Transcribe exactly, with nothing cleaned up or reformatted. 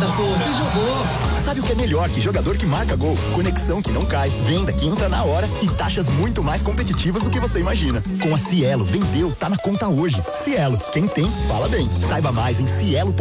nada, pô. Você jogou. Sabe o que é melhor que jogador que marca gol? Conexão que não cai, venda que entra na hora e taxas muito mais competitivas do que você imagina. Com a Cielo, vendeu, tá na conta hoje. Cielo, quem tem, fala bem. Saiba mais em cielo ponto com.